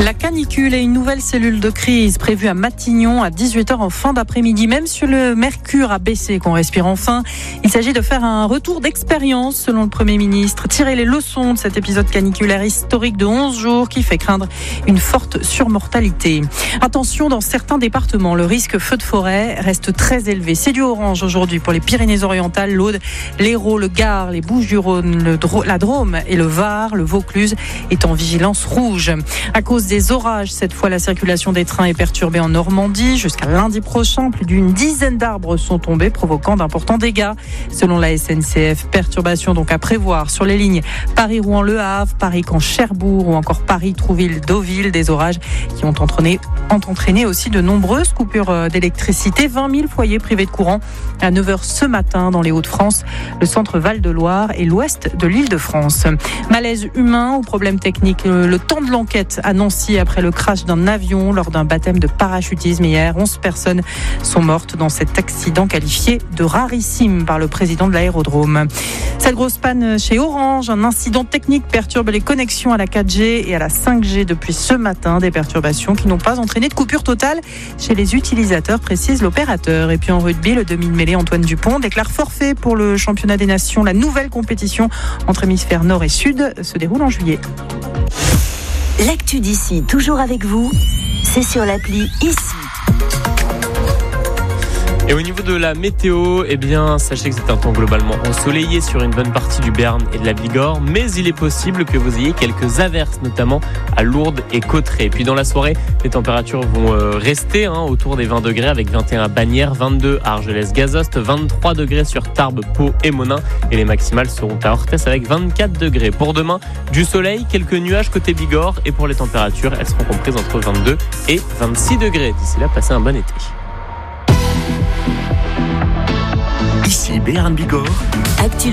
La canicule et une nouvelle cellule de crise prévue à Matignon à 18h en fin d'après-midi. Même si le mercure a baissé, qu'on respire enfin, il s'agit de faire un retour d'expérience selon le Premier ministre. Tirer les leçons de cet épisode caniculaire historique de 11 jours qui fait craindre une forte surmortalité. Attention, dans certains départements, le risque feu de forêt reste très élevé. C'est du orange aujourd'hui pour les Pyrénées-Orientales, l'Aude, l'Hérault, le Gard, les Bouches-du-Rhône, la Drôme et le Var. Le Vaucluse est en vigilance rouge. À cause des orages, cette fois, la circulation des trains est perturbée en Normandie. Jusqu'à lundi prochain, plus d'une dizaine d'arbres sont tombés, provoquant d'importants dégâts. Selon la SNCF, perturbations donc à prévoir sur les lignes Paris-Rouen-Le Havre, Paris-Caen-Cherbourg ou encore Paris-Trouville-Deauville. Des orages qui ont entraîné aussi de nombreuses coupures d'électricité. 20 000 foyers privés de courant à 9h ce matin dans les Hauts-de-France, le centre Val-de-Loire et l'ouest de l'Île-de-France. Malaise humain ou problème technique. Le temps de l'enquête à Nancy après le crash d'un avion lors d'un baptême de parachutisme hier. 11 personnes sont mortes dans cet accident qualifié de rarissime par le président de l'aérodrome. Cette grosse panne chez Orange, un incident technique perturbe les connexions à la 4G et à la 5G depuis ce matin. Des perturbations qui n'ont pas entraîné de coupure totale chez les utilisateurs, précise l'opérateur. Et puis en rugby, le demi-mêlée Antoine Dupont déclare forfait pour le championnat des nations. La nouvelle compétition entre hémisphères nord et sud se déroule en juillet. L'actu d'ici, toujours avec vous, c'est sur l'appli Ici. Et au niveau de la météo, sachez que c'est un temps globalement ensoleillé sur une bonne partie du Béarn et de la Bigorre, mais il est possible que vous ayez quelques averses, notamment à Lourdes et Cauterets. Et puis dans la soirée, les températures vont rester autour des 20 degrés avec 21 à Bagnères, 22 à Argelès-Gazost, 23 degrés sur Tarbes, Pau et Monin. Et les maximales seront à Orthès avec 24 degrés. Pour demain, du soleil, quelques nuages côté Bigorre. Et pour les températures, elles seront comprises entre 22 et 26 degrés. D'ici là, passez un bon été. Ici Béarn Bigorre.